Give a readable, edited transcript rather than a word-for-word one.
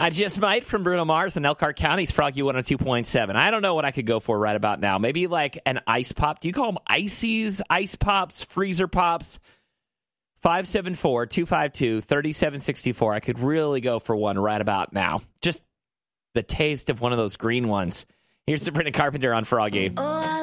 I Just Might from Bruno Mars and Elkhart County's Froggy 102.7. I don't know what I could go for right about now. Maybe like an ice pop. Do you call them ices, ice pops, freezer pops? 574-252-3764. I could really go for one right about now. Just the taste of one of those green ones. Here's Sabrina Carpenter on Froggy.